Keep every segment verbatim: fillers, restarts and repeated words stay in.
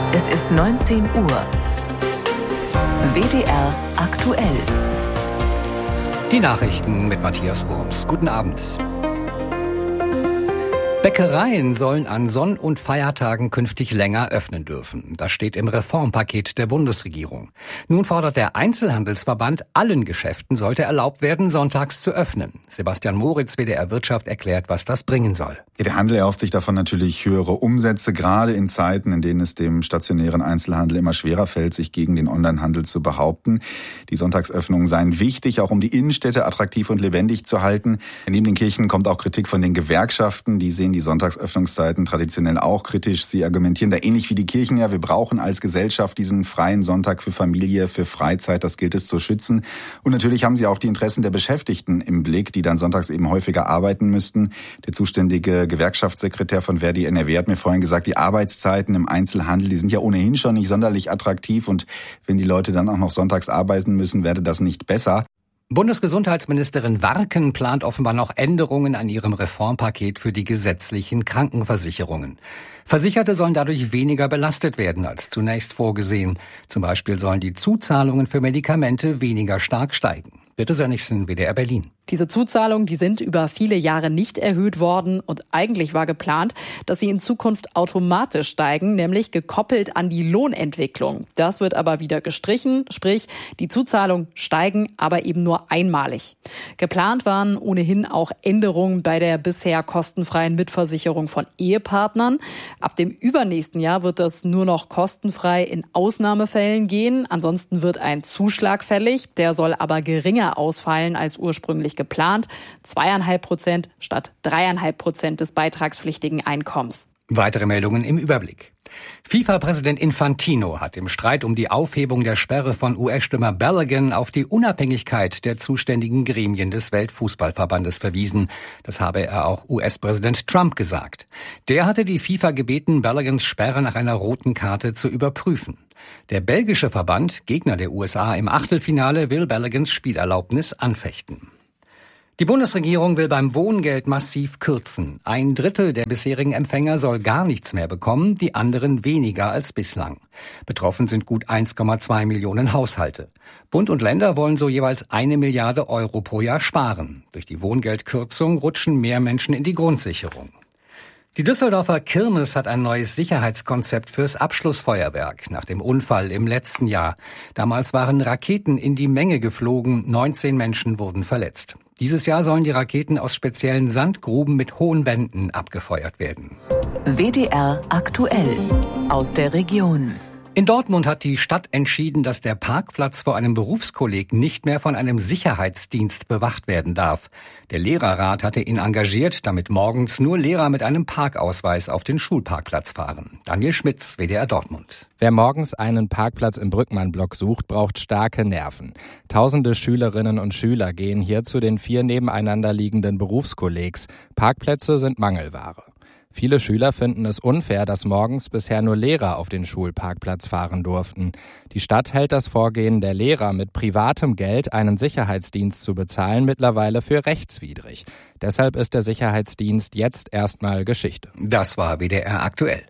Es ist neunzehn Uhr. W D R aktuell. Die Nachrichten mit Matthias Wurms. Guten Abend. Bäckereien sollen an Sonn- und Feiertagen künftig länger öffnen dürfen. Das steht im Reformpaket der Bundesregierung. Nun fordert der Einzelhandelsverband, allen Geschäften sollte erlaubt werden, sonntags zu öffnen. Sebastian Moritz, W D R Wirtschaft, erklärt, was das bringen soll. Ja, der Handel erhofft sich davon natürlich höhere Umsätze, gerade in Zeiten, in denen es dem stationären Einzelhandel immer schwerer fällt, sich gegen den Onlinehandel zu behaupten. Die Sonntagsöffnungen seien wichtig, auch um die Innenstädte attraktiv und lebendig zu halten. Neben den Kirchen kommt auch Kritik von den Gewerkschaften. Die sehen die Sonntagsöffnungszeiten traditionell auch kritisch. Sie argumentieren da ähnlich wie die Kirchen, ja, wir brauchen als Gesellschaft diesen freien Sonntag für Familie, für Freizeit, das gilt es zu schützen. Und natürlich haben sie auch die Interessen der Beschäftigten im Blick, die dann sonntags eben häufiger arbeiten müssten. Der zuständige Gewerkschaftssekretär von Verdi N R W hat mir vorhin gesagt, die Arbeitszeiten im Einzelhandel, die sind ja ohnehin schon nicht sonderlich attraktiv und wenn die Leute dann auch noch sonntags arbeiten müssen, werde das nicht besser. Bundesgesundheitsministerin Warken plant offenbar noch Änderungen an ihrem Reformpaket für die gesetzlichen Krankenversicherungen. Versicherte sollen dadurch weniger belastet werden als zunächst vorgesehen. Zum Beispiel sollen die Zuzahlungen für Medikamente weniger stark steigen. Birte Sönnigsen, W D R Berlin. Diese Zuzahlungen, die sind über viele Jahre nicht erhöht worden und eigentlich war geplant, dass sie in Zukunft automatisch steigen, nämlich gekoppelt an die Lohnentwicklung. Das wird aber wieder gestrichen, sprich die Zuzahlungen steigen, aber eben nur einmalig. Geplant waren ohnehin auch Änderungen bei der bisher kostenfreien Mitversicherung von Ehepartnern. Ab dem übernächsten Jahr wird das nur noch kostenfrei in Ausnahmefällen gehen. Ansonsten wird ein Zuschlag fällig, der soll aber geringer ausfallen als ursprünglich geplant. Zweieinhalb Prozent statt dreieinhalb Prozent des beitragspflichtigen Einkommens. Weitere Meldungen im Überblick. FIFA-Präsident Infantino hat im Streit um die Aufhebung der Sperre von U S-Stürmer Balogun auf die Unabhängigkeit der zuständigen Gremien des Weltfußballverbandes verwiesen. Das habe er auch U S-Präsident Trump gesagt. Der hatte die FIFA gebeten, Baloguns Sperre nach einer roten Karte zu überprüfen. Der belgische Verband, Gegner der U S A im Achtelfinale, will Baloguns Spielerlaubnis anfechten. Die Bundesregierung will beim Wohngeld massiv kürzen. Ein Drittel der bisherigen Empfänger soll gar nichts mehr bekommen, die anderen weniger als bislang. Betroffen sind gut eins Komma zwei Millionen Haushalte. Bund und Länder wollen so jeweils eine Milliarde Euro pro Jahr sparen. Durch die Wohngeldkürzung rutschen mehr Menschen in die Grundsicherung. Die Düsseldorfer Kirmes hat ein neues Sicherheitskonzept fürs Abschlussfeuerwerk nach dem Unfall im letzten Jahr. Damals waren Raketen in die Menge geflogen, neunzehn Menschen wurden verletzt. Dieses Jahr sollen die Raketen aus speziellen Sandgruben mit hohen Wänden abgefeuert werden. W D R aktuell aus der Region. In Dortmund hat die Stadt entschieden, dass der Parkplatz vor einem Berufskolleg nicht mehr von einem Sicherheitsdienst bewacht werden darf. Der Lehrerrat hatte ihn engagiert, damit morgens nur Lehrer mit einem Parkausweis auf den Schulparkplatz fahren. Daniel Schmitz, W D R Dortmund. Wer morgens einen Parkplatz im Brückmann-Block sucht, braucht starke Nerven. Tausende Schülerinnen und Schüler gehen hier zu den vier nebeneinander liegenden Berufskollegs. Parkplätze sind Mangelware. Viele Schüler finden es unfair, dass morgens bisher nur Lehrer auf den Schulparkplatz fahren durften. Die Stadt hält das Vorgehen der Lehrer, mit privatem Geld einen Sicherheitsdienst zu bezahlen, mittlerweile für rechtswidrig. Deshalb ist der Sicherheitsdienst jetzt erstmal Geschichte. Das war W D R aktuell.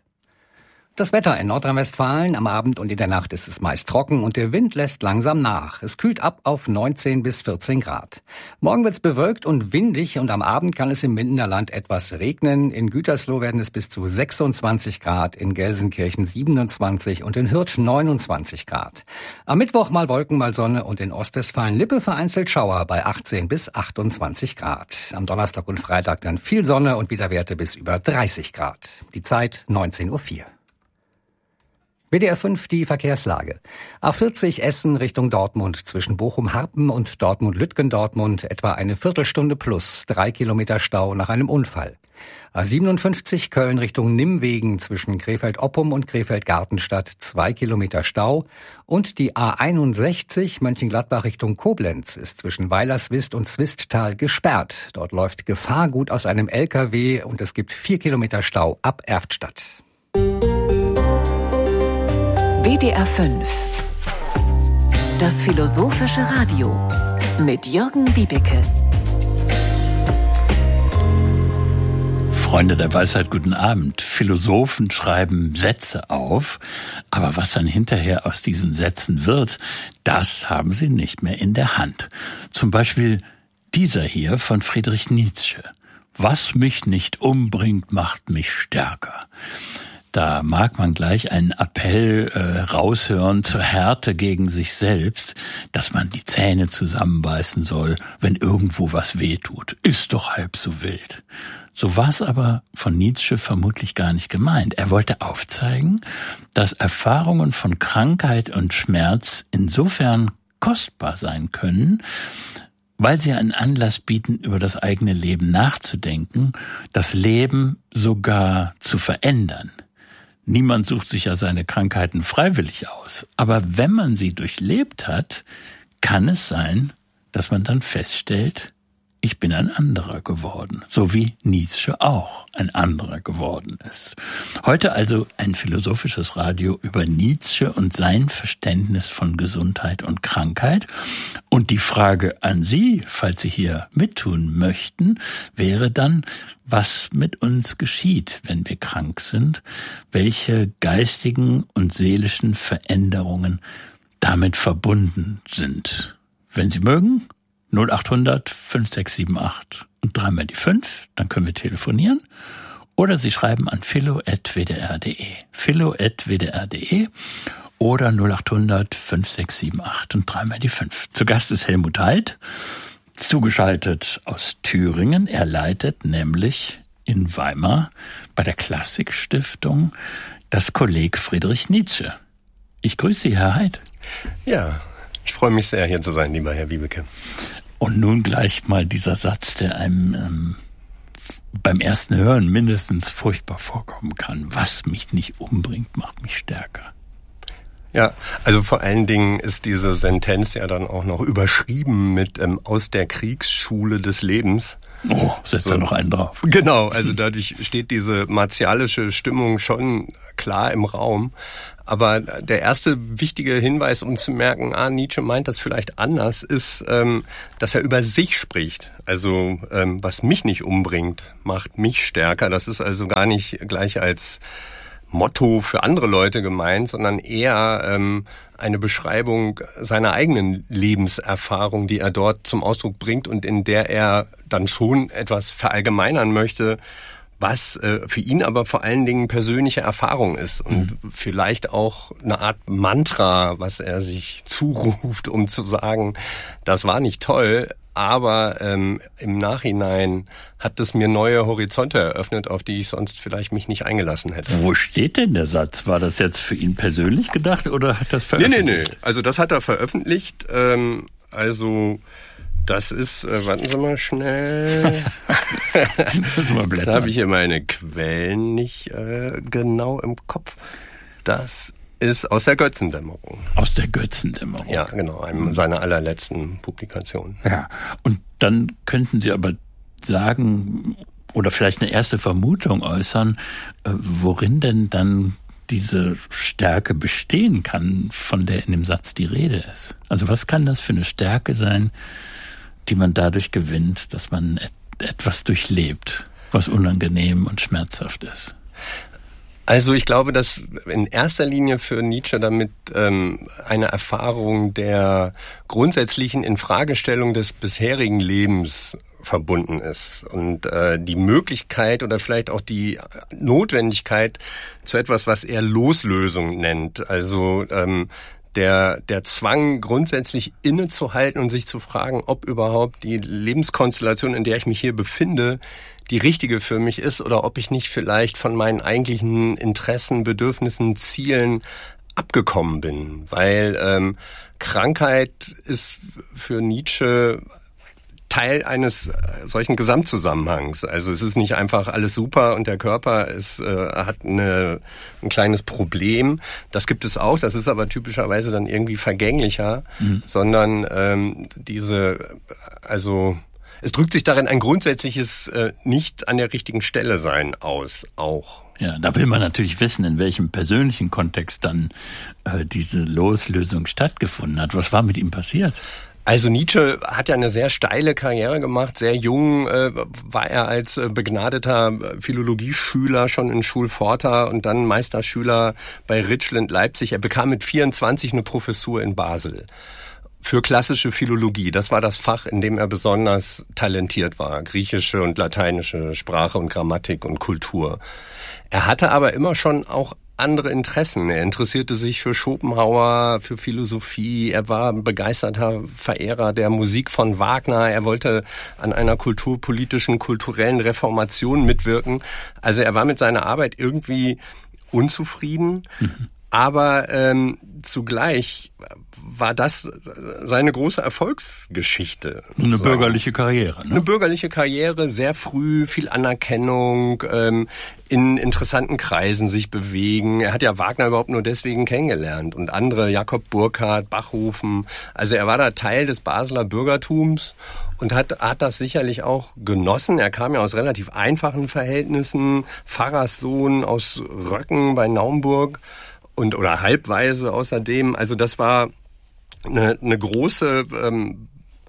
Das Wetter in Nordrhein-Westfalen: Am Abend und in der Nacht ist es meist trocken und der Wind lässt langsam nach. Es kühlt ab auf neunzehn bis vierzehn Grad. Morgen wird es bewölkt und windig und am Abend kann es im Mindener Land etwas regnen. In Gütersloh werden es bis zu sechsundzwanzig Grad, in Gelsenkirchen siebenundzwanzig und in Hürth neunundzwanzig Grad. Am Mittwoch mal Wolken, mal Sonne und in Ostwestfalen-Lippe vereinzelt Schauer bei achtzehn bis achtundzwanzig Grad. Am Donnerstag und Freitag dann viel Sonne und wieder Werte bis über dreißig Grad. Die Zeit neunzehn Uhr vier. W D R fünf, die Verkehrslage. A vierzig Essen Richtung Dortmund zwischen Bochum-Harpen und Dortmund-Lütgendortmund etwa eine Viertelstunde plus, drei Kilometer Stau nach einem Unfall. A siebenundfünfzig Köln Richtung Nimwegen zwischen Krefeld-Oppum und Krefeld-Gartenstadt, zwei Kilometer Stau. Und die A einundsechzig Mönchengladbach Richtung Koblenz ist zwischen Weilerswist und Swisttal gesperrt. Dort läuft Gefahrgut aus einem L K W und es gibt vier Kilometer Stau ab Erftstadt. W D R fünf. Das philosophische Radio mit Jürgen Wiebeke. Freunde der Weisheit, guten Abend. Philosophen schreiben Sätze auf, aber was dann hinterher aus diesen Sätzen wird, das haben sie nicht mehr in der Hand. Zum Beispiel dieser hier von Friedrich Nietzsche. Was mich nicht umbringt, macht mich stärker. Da mag man gleich einen Appell äh, raushören zur Härte gegen sich selbst, dass man die Zähne zusammenbeißen soll, wenn irgendwo was wehtut. Ist doch halb so wild. So war es aber von Nietzsche vermutlich gar nicht gemeint. Er wollte aufzeigen, dass Erfahrungen von Krankheit und Schmerz insofern kostbar sein können, weil sie einen Anlass bieten, über das eigene Leben nachzudenken, das Leben sogar zu verändern. Niemand sucht sich ja seine Krankheiten freiwillig aus. Aber wenn man sie durchlebt hat, kann es sein, dass man dann feststellt, ich bin ein anderer geworden. So wie Nietzsche auch ein anderer geworden ist. Heute also ein philosophisches Radio über Nietzsche und sein Verständnis von Gesundheit und Krankheit. Und die Frage an Sie, falls Sie hier mittun möchten, wäre dann, was mit uns geschieht, wenn wir krank sind, welche geistigen und seelischen Veränderungen damit verbunden sind. Wenn Sie mögen, null acht hundert fünf sechs sieben acht und dreimal die fünf, dann können wir telefonieren. Oder Sie schreiben an philo at w d r punkt d e. philo at w d r punkt d e oder null acht hundert fünf sechs sieben acht und dreimal die fünf. Zu Gast ist Helmut Heidt, zugeschaltet aus Thüringen. Er leitet nämlich in Weimar bei der Klassikstiftung das Kolleg Friedrich Nietzsche. Ich grüße Sie, Herr Heidt. Ja, ich freue mich sehr, hier zu sein, lieber Herr Wiebeke. Und nun gleich mal dieser Satz, der einem ähm, beim ersten Hören mindestens furchtbar vorkommen kann. Was mich nicht umbringt, macht mich stärker. Ja, also vor allen Dingen ist diese Sentenz ja dann auch noch überschrieben mit ähm, aus der Kriegsschule des Lebens. Oh, setzt so, da noch einen drauf. Genau, also dadurch steht diese martialische Stimmung schon klar im Raum. Aber der erste wichtige Hinweis, um zu merken, ah, Nietzsche meint das vielleicht anders, ist, ähm, dass er über sich spricht. Also ähm, was mich nicht umbringt, macht mich stärker. Das ist also gar nicht gleich als Motto für andere Leute gemeint, sondern eher ähm, eine Beschreibung seiner eigenen Lebenserfahrung, die er dort zum Ausdruck bringt und in der er dann schon etwas verallgemeinern möchte, was äh, für ihn aber vor allen Dingen persönliche Erfahrung ist und mhm. vielleicht auch eine Art Mantra, was er sich zuruft, um zu sagen, das war nicht toll, aber ähm, im Nachhinein hat es mir neue Horizonte eröffnet, auf die ich sonst vielleicht mich nicht eingelassen hätte. Wo steht denn der Satz? War das jetzt für ihn persönlich gedacht oder hat das veröffentlicht? Nee, nee, nee. Also das hat er veröffentlicht. Ähm, also das ist, äh, warten Sie mal schnell. Jetzt habe ich hier meine Quellen nicht äh, genau im Kopf. Das ist aus der Götzendämmerung. Aus der Götzendämmerung. Ja, genau, einem seiner allerletzten Publikationen. Ja, und dann könnten Sie aber sagen, oder vielleicht eine erste Vermutung äußern, äh, worin denn dann diese Stärke bestehen kann, von der in dem Satz die Rede ist. Also was kann das für eine Stärke sein, die man dadurch gewinnt, dass man et- etwas durchlebt, was unangenehm und schmerzhaft ist? Also ich glaube, dass in erster Linie für Nietzsche damit ähm, eine Erfahrung der grundsätzlichen Infragestellung des bisherigen Lebens verbunden ist und äh, die Möglichkeit oder vielleicht auch die Notwendigkeit zu etwas, was er Loslösung nennt. Also ähm, der der Zwang, grundsätzlich innezuhalten und sich zu fragen, ob überhaupt die Lebenskonstellation, in der ich mich hier befinde, die richtige für mich ist oder ob ich nicht vielleicht von meinen eigentlichen Interessen, Bedürfnissen, Zielen abgekommen bin. Weil ähm, Krankheit ist für Nietzsche Teil eines solchen Gesamtzusammenhangs. Also es ist nicht einfach alles super und der Körper ist, äh, hat eine, ein kleines Problem. Das gibt es auch, das ist aber typischerweise dann irgendwie vergänglicher, mhm. sondern ähm, diese, also es drückt sich darin ein grundsätzliches äh, nicht an der richtigen Stelle sein aus, auch. Ja, da will man natürlich wissen, in welchem persönlichen Kontext dann äh, diese Loslösung stattgefunden hat. Was war mit ihm passiert? Also Nietzsche hat ja eine sehr steile Karriere gemacht. Sehr jung äh, war er als äh, begnadeter Philologieschüler schon in Schulpforta und dann Meisterschüler bei Ritschl Leipzig. Er bekam mit vierundzwanzig eine Professur in Basel für klassische Philologie. Das war das Fach, in dem er besonders talentiert war. Griechische und lateinische Sprache und Grammatik und Kultur. Er hatte aber immer schon auch andere Interessen. Er interessierte sich für Schopenhauer, für Philosophie. Er war ein begeisterter Verehrer der Musik von Wagner. Er wollte an einer kulturpolitischen, kulturellen Reformation mitwirken. Also er war mit seiner Arbeit irgendwie unzufrieden. Mhm. Aber ähm, zugleich war das seine große Erfolgsgeschichte. Eine so. bürgerliche Karriere. Ne? Eine bürgerliche Karriere, sehr früh, viel Anerkennung, ähm, in interessanten Kreisen sich bewegen. Er hat ja Wagner überhaupt nur deswegen kennengelernt und andere, Jakob Burckhardt, Bachhofen. Also er war da Teil des Basler Bürgertums und hat, hat das sicherlich auch genossen. Er kam ja aus relativ einfachen Verhältnissen, Pfarrerssohn aus Röcken bei Naumburg. Und, oder halbweise außerdem. Also das war eine, eine große ähm,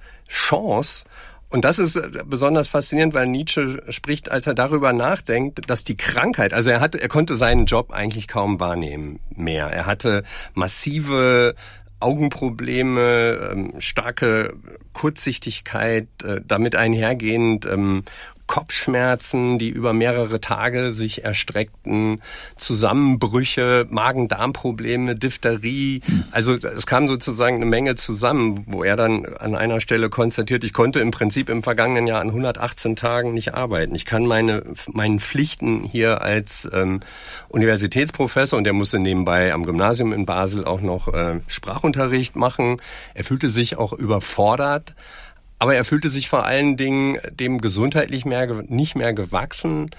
Chance. Und das ist besonders faszinierend, weil Nietzsche spricht, als er darüber nachdenkt, dass die Krankheit, also er hatte, er konnte seinen Job eigentlich kaum wahrnehmen mehr. Er hatte massive Augenprobleme, ähm, starke Kurzsichtigkeit, äh, damit einhergehend ähm, Kopfschmerzen, die über mehrere Tage sich erstreckten, Zusammenbrüche, Magen-Darm-Probleme, Diphtherie. Also es kam sozusagen eine Menge zusammen, wo er dann an einer Stelle konstatiert, ich konnte im Prinzip im vergangenen Jahr an hundertachtzehn Tagen nicht arbeiten. Ich kann meine meinen Pflichten hier als ähm, Universitätsprofessor, und der musste nebenbei am Gymnasium in Basel auch noch äh, Sprachunterricht machen. Er fühlte sich auch überfordert. Aber er fühlte sich vor allen Dingen dem gesundheitlich mehr, nicht mehr gewachsen.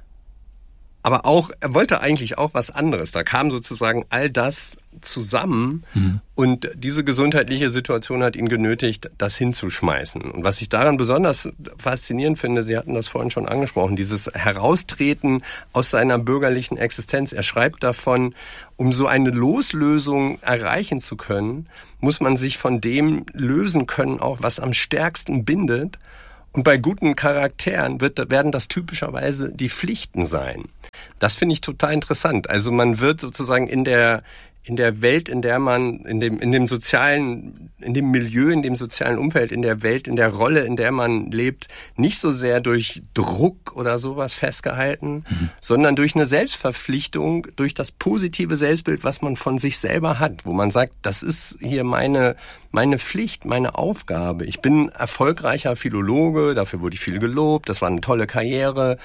Aber auch, er wollte eigentlich auch was anderes. Da kam sozusagen all das zusammen. Mhm. Und diese gesundheitliche Situation hat ihn genötigt, das hinzuschmeißen. Und was ich daran besonders faszinierend finde, Sie hatten das vorhin schon angesprochen, dieses Heraustreten aus seiner bürgerlichen Existenz. Er schreibt davon, um so eine Loslösung erreichen zu können, muss man sich von dem lösen können, auch was am stärksten bindet. Und bei guten Charakteren wird, werden das typischerweise die Pflichten sein. Das finde ich total interessant. Also man wird sozusagen in der in der Welt, in der man, in dem, in dem sozialen, in dem Milieu, in dem sozialen Umfeld, in der Welt, in der Rolle, in der man lebt, nicht so sehr durch Druck oder sowas festgehalten, mhm. sondern durch eine Selbstverpflichtung, durch das positive Selbstbild, was man von sich selber hat, wo man sagt, das ist hier meine, meine Pflicht, meine Aufgabe. Ich bin erfolgreicher Philologe, dafür wurde ich viel gelobt, das war eine tolle Karriere.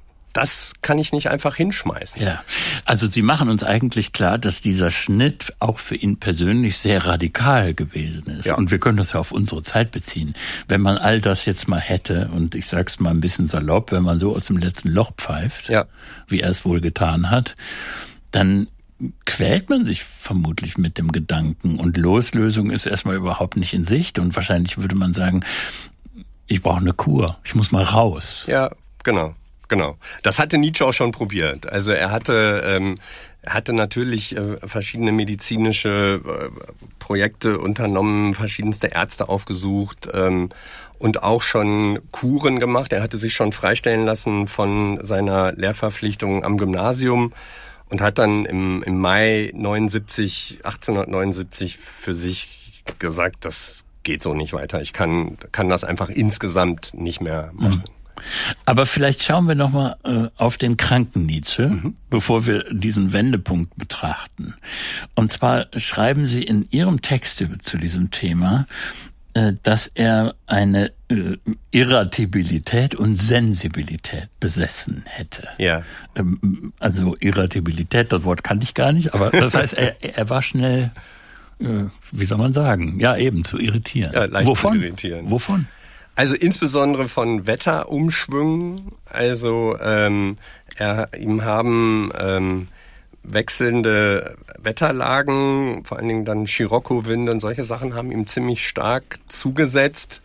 Das kann ich nicht einfach hinschmeißen. Ja, also Sie machen uns eigentlich klar, dass dieser Schnitt auch für ihn persönlich sehr radikal gewesen ist. Ja. Und wir können das ja auf unsere Zeit beziehen. Wenn man all das jetzt mal hätte, und ich sag's mal ein bisschen salopp, wenn man so aus dem letzten Loch pfeift, ja. wie er es wohl getan hat, dann quält man sich vermutlich mit dem Gedanken. Und Loslösung ist erstmal überhaupt nicht in Sicht. Und wahrscheinlich würde man sagen, ich brauche eine Kur, ich muss mal raus. Ja, genau. Genau. Das hatte Nietzsche auch schon probiert. Also er hatte, ähm, er hatte natürlich äh, verschiedene medizinische äh, Projekte unternommen, verschiedenste Ärzte aufgesucht ähm, und auch schon Kuren gemacht. Er hatte sich schon freistellen lassen von seiner Lehrverpflichtung am Gymnasium und hat dann im, im Mai neunundsiebzig, achtzehnhundertneunundsiebzig für sich gesagt, das geht so nicht weiter. Ich kann, kann das einfach insgesamt nicht mehr machen. Mhm. Aber vielleicht schauen wir noch mal äh, auf den kranken Nietzsche, mhm. bevor wir diesen Wendepunkt betrachten. Und zwar schreiben Sie in Ihrem Text zu diesem Thema, äh, dass er eine äh, Irritabilität und Sensibilität besessen hätte. Ja. Ähm, also Irritabilität, das Wort kannte ich gar nicht, aber das heißt, er, er war schnell, äh, wie soll man sagen, ja eben zu irritieren. Ja, leicht Wovon? zu irritieren. Wovon? Also insbesondere von Wetterumschwüngen. Also ähm, er, ihm haben ähm, wechselnde Wetterlagen, vor allen Dingen dann Scirocco-Winde und solche Sachen haben ihm ziemlich stark zugesetzt.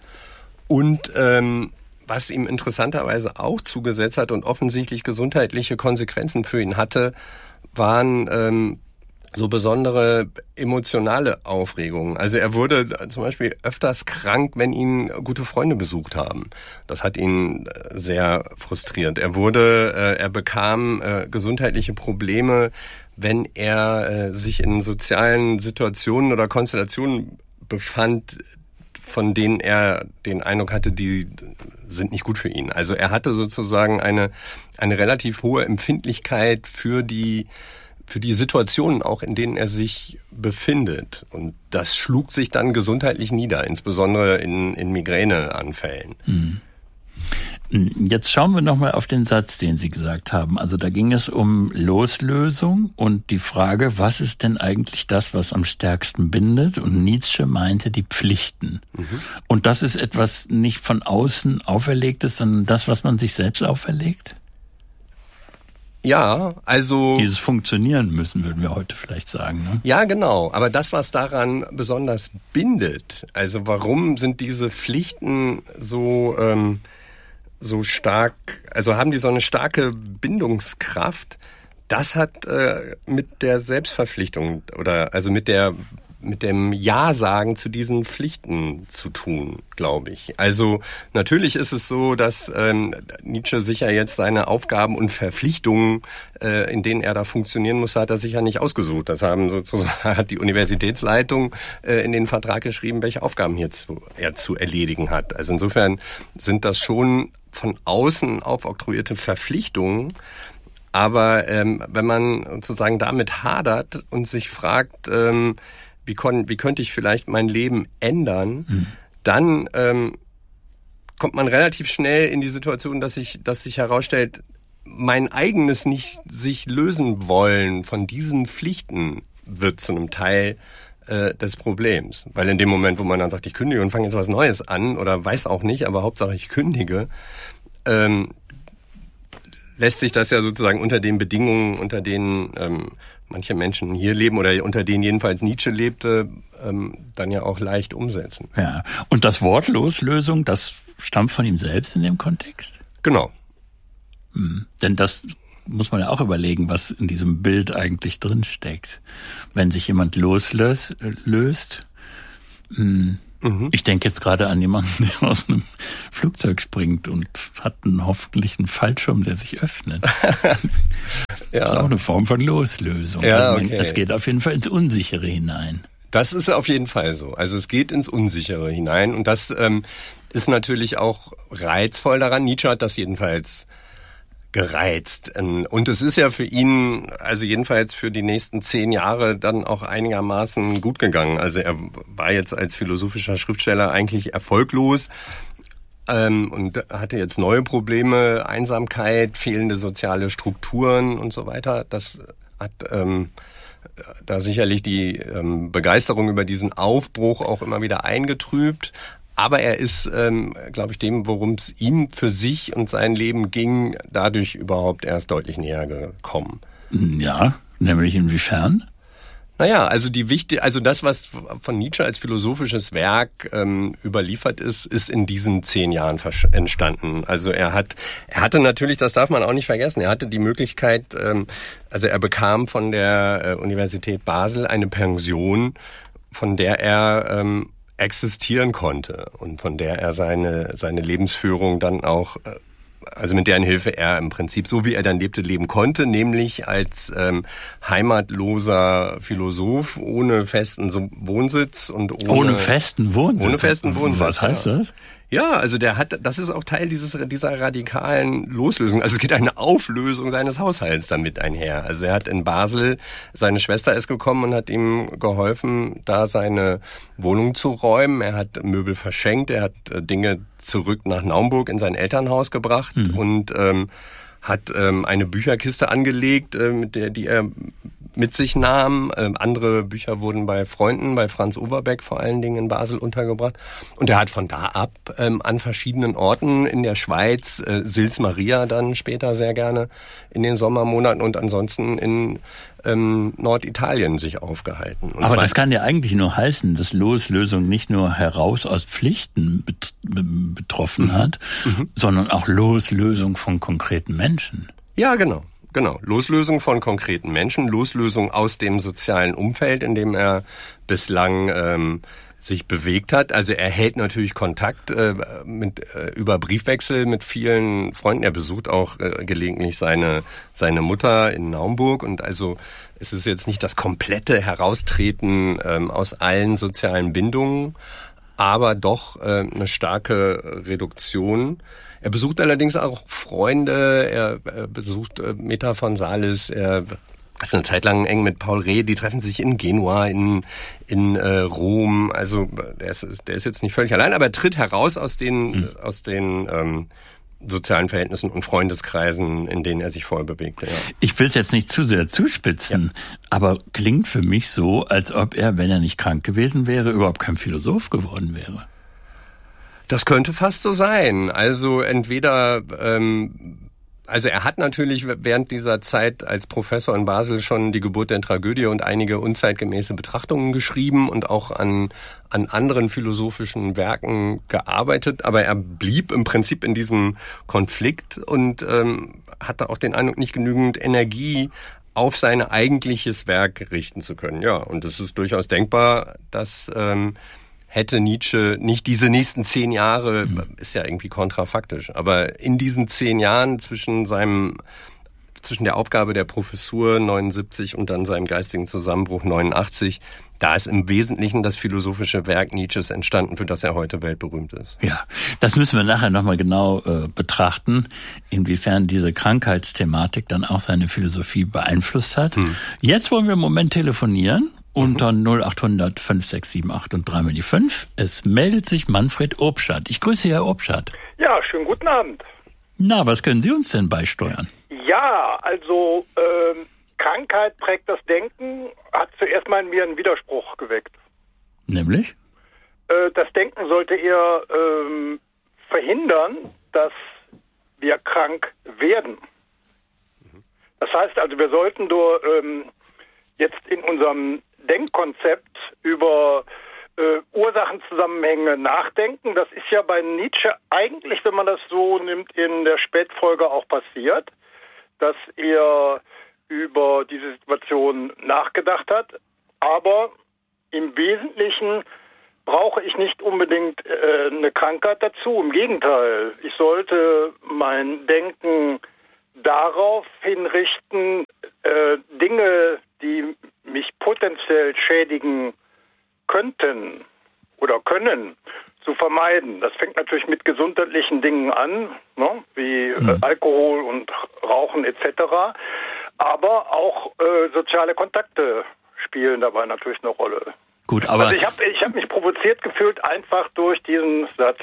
Und ähm, was ihm interessanterweise auch zugesetzt hat und offensichtlich gesundheitliche Konsequenzen für ihn hatte, waren ähm, so besondere emotionale Aufregungen. Also er wurde zum Beispiel öfters krank, wenn ihn gute Freunde besucht haben. Das hat ihn sehr frustriert. Er wurde, äh, er bekam äh, gesundheitliche Probleme, wenn er äh, sich in sozialen Situationen oder Konstellationen befand, von denen er den Eindruck hatte, die sind nicht gut für ihn. Also er hatte sozusagen eine eine relativ hohe Empfindlichkeit für die für die Situationen auch, in denen er sich befindet. Und das schlug sich dann gesundheitlich nieder, insbesondere in, in Migräneanfällen. Mhm. Jetzt schauen wir nochmal auf den Satz, den Sie gesagt haben. Also da ging es um Loslösung und die Frage, was ist denn eigentlich das, was am stärksten bindet? Und Nietzsche meinte die Pflichten. Mhm. Und das ist etwas nicht von außen auferlegtes, sondern das, was man sich selbst auferlegt? Ja, also... Dieses Funktionieren müssen, würden wir heute vielleicht sagen. Ne? Ja, genau. Aber das, was daran besonders bindet, also warum sind diese Pflichten so... Ähm, so stark, also haben die so eine starke Bindungskraft, das hat äh, mit der Selbstverpflichtung oder also mit der mit dem Ja-Sagen zu diesen Pflichten zu tun, glaube ich. Also natürlich ist es so, dass ähm, Nietzsche sicher jetzt seine Aufgaben und Verpflichtungen, äh, in denen er da funktionieren muss, hat er sicher nicht ausgesucht. Das haben sozusagen hat die Universitätsleitung äh, in den Vertrag geschrieben, welche Aufgaben hier zu, er zu erledigen hat. Also insofern sind das schon von außen aufoktroyierte Verpflichtungen. Aber ähm, wenn man sozusagen damit hadert und sich fragt, ähm, wie, kon- wie könnte ich vielleicht mein Leben ändern, mhm. dann ähm, kommt man relativ schnell in die Situation, dass sich dass sich herausstellt, mein eigenes nicht sich lösen wollen von diesen Pflichten wird zu einem Teil äh, des Problems. Weil in dem Moment, wo man dann sagt, ich kündige und fange jetzt was Neues an oder weiß auch nicht, aber Hauptsache ich kündige, ähm, lässt sich das ja sozusagen unter den Bedingungen, unter denen ähm, manche Menschen hier leben oder unter denen jedenfalls Nietzsche lebte, ähm, dann ja auch leicht umsetzen. Ja. Und das Wort Loslösung, das stammt von ihm selbst in dem Kontext? Genau. Hm. Denn das muss man ja auch überlegen, was in diesem Bild eigentlich drinsteckt. Wenn sich jemand loslöst, löst, hm, mhm. ich denke jetzt gerade an jemanden, der aus einem Flugzeug springt und hat einen hoffentlich einen Fallschirm, der sich öffnet. Ja. Das ist auch eine Form von Loslösung. Ja, also man, okay. Es geht auf jeden Fall ins Unsichere hinein. Das ist auf jeden Fall so. Also es geht ins Unsichere hinein und das ähm, ist natürlich auch reizvoll daran. Nietzsche hat das jedenfalls gereizt. Und es ist ja für ihn, also jedenfalls für die nächsten zehn Jahre dann auch einigermaßen gut gegangen. Also er war jetzt als philosophischer Schriftsteller eigentlich erfolglos ähm, und hatte jetzt neue Probleme, Einsamkeit, fehlende soziale Strukturen und so weiter. Das hat ähm, da sicherlich die ähm, Begeisterung über diesen Aufbruch auch immer wieder eingetrübt. Aber er ist, ähm, glaube ich, dem, worum es ihm für sich und sein Leben ging, dadurch überhaupt erst deutlich näher gekommen. Ja, nämlich inwiefern? Naja, also die wichtig, also das, was von Nietzsche als philosophisches Werk ähm, überliefert ist, ist in diesen zehn Jahren entstanden. Also er hat, er hatte natürlich, das darf man auch nicht vergessen, er hatte die Möglichkeit, ähm, also er bekam von der äh, Universität Basel eine Pension, von der er ähm, existieren konnte und von der er seine seine Lebensführung dann auch, also mit deren Hilfe er im Prinzip, so wie er dann lebte, leben konnte, nämlich als ähm, heimatloser Philosoph ohne festen Wohnsitz und ohne, ohne festen Wohnsitz. Ohne festen Wohnsitz. Was heißt ja. das? Ja, also der hat, das ist auch Teil dieses, dieser radikalen Loslösung. Also es geht eine Auflösung seines Haushalts damit einher. Also er hat in Basel, seine Schwester ist gekommen und hat ihm geholfen, da seine Wohnung zu räumen. Er hat Möbel verschenkt, er hat Dinge zurück nach Naumburg in sein Elternhaus gebracht mhm. und ähm, hat ähm, eine Bücherkiste angelegt, äh, mit der, die er mit sich nahm. Ähm, andere Bücher wurden bei Freunden, bei Franz Overbeck vor allen Dingen in Basel untergebracht. Und er hat von da ab ähm, an verschiedenen Orten in der Schweiz, äh, Sils Maria dann später sehr gerne in den Sommermonaten und ansonsten in ähm, Norditalien sich aufgehalten. Und aber das kann ja eigentlich nur heißen, dass Loslösung nicht nur heraus aus Pflichten bet- betroffen mhm. hat, mhm. sondern auch Loslösung von konkreten Menschen. Ja, genau. genau. Loslösung von konkreten Menschen, Loslösung aus dem sozialen Umfeld, in dem er bislang ähm, sich bewegt hat. Also er hält natürlich Kontakt äh, mit äh, über Briefwechsel mit vielen Freunden. Er besucht auch äh, gelegentlich seine seine Mutter in Naumburg und also es ist jetzt nicht das komplette Heraustreten ähm, aus allen sozialen Bindungen, aber doch äh, eine starke Reduktion. Er besucht allerdings auch Freunde. Er, er besucht äh, Meta von Salis. Er ist eine Zeit lang eng mit Paul Reh, die treffen sich in Genua, in in äh, Rom. Also der ist, der ist jetzt nicht völlig allein, aber er tritt heraus aus den mhm. aus den ähm, sozialen Verhältnissen und Freundeskreisen, in denen er sich vorher bewegte. Ja. Ich will es jetzt nicht zu sehr zuspitzen, ja. aber klingt für mich so, als ob er, wenn er nicht krank gewesen wäre, überhaupt kein Philosoph geworden wäre. Das könnte fast so sein. Also entweder ähm, Also er hat natürlich während dieser Zeit als Professor in Basel schon die Geburt der Tragödie und einige unzeitgemäße Betrachtungen geschrieben und auch an an anderen philosophischen Werken gearbeitet. Aber er blieb im Prinzip in diesem Konflikt und ähm, hatte auch den Eindruck, nicht genügend Energie auf sein eigentliches Werk richten zu können. Ja, und es ist durchaus denkbar, dass ähm, hätte Nietzsche nicht diese nächsten zehn Jahre, ist ja irgendwie kontrafaktisch, aber in diesen zehn Jahren zwischen seinem, zwischen der Aufgabe der Professur neunundsiebzig und dann seinem geistigen Zusammenbruch neunundachtzig, da ist im Wesentlichen das philosophische Werk Nietzsches entstanden, für das er heute weltberühmt ist. Ja, das müssen wir nachher nochmal genau äh, betrachten, inwiefern diese Krankheitsthematik dann auch seine Philosophie beeinflusst hat. Hm. Jetzt wollen wir im Moment telefonieren. Unter null acht hundert fünf sechs sieben acht und dreimal die fünf. Es meldet sich Manfred Obstadt. Ich grüße Herr Obstadt. Ja, schönen guten Abend. Na, was können Sie uns denn beisteuern? Ja, also ähm, Krankheit prägt das Denken, hat zuerst mal in mir einen Widerspruch geweckt. Nämlich? Äh, das Denken sollte eher ähm, verhindern, dass wir krank werden. Das heißt also, wir sollten nur ähm, jetzt in unserem Denkkonzept über äh, Ursachenzusammenhänge nachdenken. Das ist ja bei Nietzsche eigentlich, wenn man das so nimmt, in der Spätfolge auch passiert, dass er über diese Situation nachgedacht hat. Aber im Wesentlichen brauche ich nicht unbedingt äh, eine Krankheit dazu. Im Gegenteil, ich sollte mein Denken darauf hinrichten, äh, Dinge, die mich potenziell schädigen könnten oder können, zu vermeiden. Das fängt natürlich mit gesundheitlichen Dingen an, ne, wie mhm. äh, Alkohol und Rauchen et cetera. Aber auch äh, soziale Kontakte spielen dabei natürlich eine Rolle. Gut, aber also ich habe ich hab mich provoziert gefühlt einfach durch diesen Satz.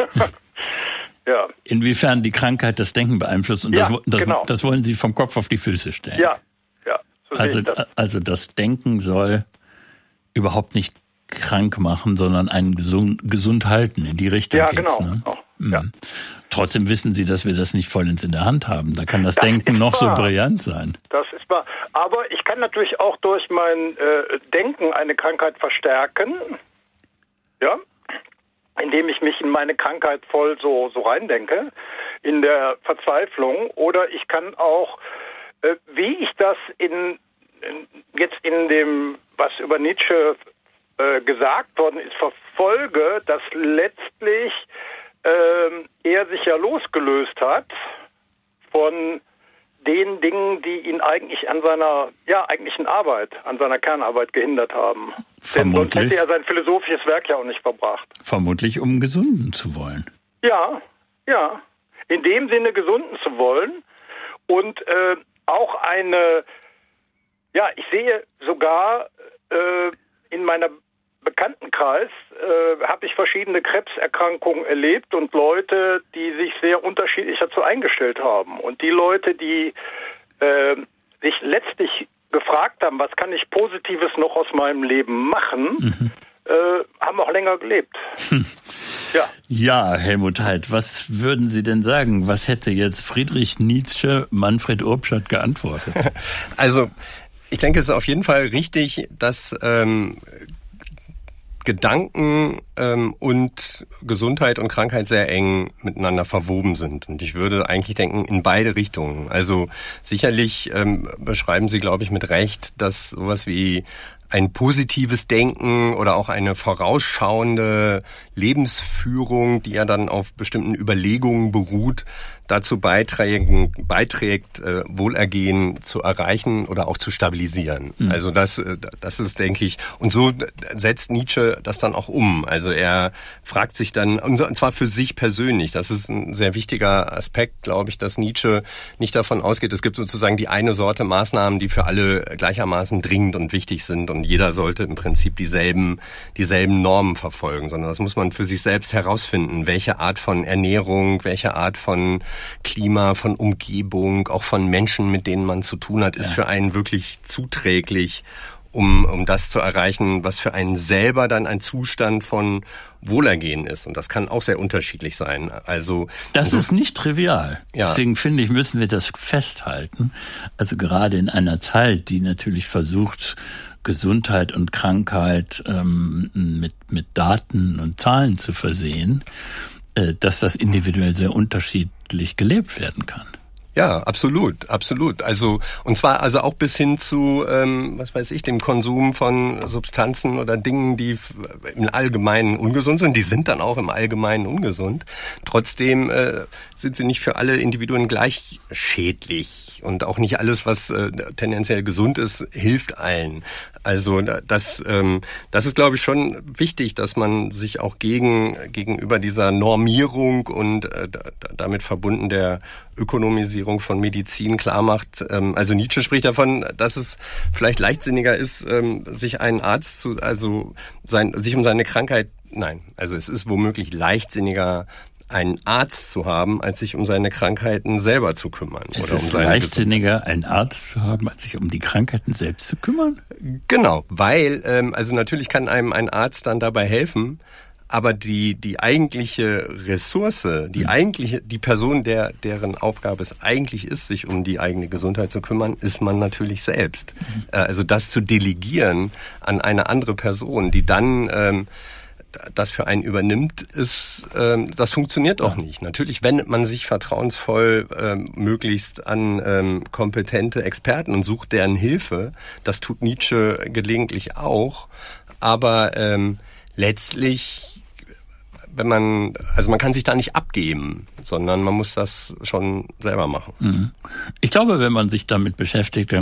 Ja. Inwiefern die Krankheit das Denken beeinflusst und ja, das, das, genau. das wollen Sie vom Kopf auf die Füße stellen. Ja, ja. So also, das. also das Denken soll überhaupt nicht krank machen, sondern einen gesund, gesund halten. In die Richtung ja, geht's. Genau. Ne? Oh, mhm. ja. Trotzdem wissen Sie, dass wir das nicht vollends in der Hand haben. Da kann das, das Denken noch wahr. so brillant sein. Das ist wahr. Aber ich kann natürlich auch durch mein äh, Denken eine Krankheit verstärken. Ja. Indem ich mich in meine Krankheit voll so, so reindenke, in der Verzweiflung. Oder ich kann auch, äh, wie ich das in, in jetzt in dem, was über Nietzsche äh, gesagt worden ist, verfolge, dass letztlich äh, er sich ja losgelöst hat von den Dingen, die ihn eigentlich an seiner ja eigentlichen Arbeit, an seiner Kernarbeit gehindert haben. Denn sonst hätte er sein philosophisches Werk ja auch nicht verbracht. Vermutlich, um gesunden zu wollen. Ja, ja. In dem Sinne gesunden zu wollen und äh, auch eine, ja, ich sehe sogar äh, in meiner Bekanntenkreis äh, habe ich verschiedene Krebserkrankungen erlebt und Leute, die sich sehr unterschiedlich dazu eingestellt haben. Und die Leute, die äh, sich letztlich gefragt haben, was kann ich Positives noch aus meinem Leben machen, mhm. äh, haben auch länger gelebt. Hm. Ja. Ja, Helmut Heid, was würden Sie denn sagen? Was hätte jetzt Friedrich Nietzsche Manfred Obstadt geantwortet? Also, ich denke, es ist auf jeden Fall richtig, dass ähm, Gedanken ähm, und Gesundheit und Krankheit sehr eng miteinander verwoben sind. Und ich würde eigentlich denken, in beide Richtungen. Also sicherlich ähm, beschreiben Sie, glaube ich, mit Recht, dass sowas wie ein positives Denken oder auch eine vorausschauende Lebensführung, die ja dann auf bestimmten Überlegungen beruht, dazu beitragen, beiträgt, äh, Wohlergehen zu erreichen oder auch zu stabilisieren. Mhm. Also das, das ist, denke ich, und so setzt Nietzsche das dann auch um. Also er fragt sich dann, und zwar für sich persönlich, das ist ein sehr wichtiger Aspekt, glaube ich, dass Nietzsche nicht davon ausgeht, es gibt sozusagen die eine Sorte Maßnahmen, die für alle gleichermaßen dringend und wichtig sind und jeder sollte im Prinzip dieselben, dieselben Normen verfolgen, sondern das muss man für sich selbst herausfinden, welche Art von Ernährung, welche Art von Klima, von Umgebung, auch von Menschen, mit denen man zu tun hat, ist ja. für einen wirklich zuträglich, um, um das zu erreichen, was für einen selber dann ein Zustand von Wohlergehen ist. Und das kann auch sehr unterschiedlich sein. Also das ist nicht trivial. Ja. Deswegen finde ich, müssen wir das festhalten. Also gerade in einer Zeit, die natürlich versucht, Gesundheit und Krankheit ähm, mit, mit Daten und Zahlen zu versehen, äh, dass das individuell sehr unterschiedlich gelebt werden kann. Ja, absolut, absolut. Also und zwar also auch bis hin zu, ähm, was weiß ich, dem Konsum von Substanzen oder Dingen, die im Allgemeinen ungesund sind. Die sind dann auch im Allgemeinen ungesund. Trotzdem äh, sind sie nicht für alle Individuen gleich schädlich. Und auch nicht alles, was äh, tendenziell gesund ist, hilft allen. Also das, ähm, das ist, glaube ich, schon wichtig, dass man sich auch gegen gegenüber dieser Normierung und äh, damit verbunden der Ökonomisierung von Medizin klar macht. Ähm, also Nietzsche spricht davon, dass es vielleicht leichtsinniger ist, ähm, sich einen Arzt zu, also sein, sich um seine Krankheit, nein, also es ist womöglich leichtsinniger, einen Arzt zu haben, als sich um seine Krankheiten selber zu kümmern. Es oder ist um seine leichtsinniger, einen Arzt zu haben, als sich um die Krankheiten selbst zu kümmern? Genau, weil, ähm, also natürlich kann einem ein Arzt dann dabei helfen, aber die die eigentliche Ressource, die mhm. eigentliche, die Person, der deren Aufgabe es eigentlich ist, sich um die eigene Gesundheit zu kümmern, ist man natürlich selbst. Mhm. Äh, also das zu delegieren an eine andere Person, die dann ähm, das für einen übernimmt, ist, ähm, das funktioniert auch nicht. Natürlich wendet man sich vertrauensvoll ähm, möglichst an ähm, kompetente Experten und sucht deren Hilfe. Das tut Nietzsche gelegentlich auch. Aber ähm, letztlich, wenn man, also man kann sich da nicht abgeben, sondern man muss das schon selber machen. Ich glaube, wenn man sich damit beschäftigt,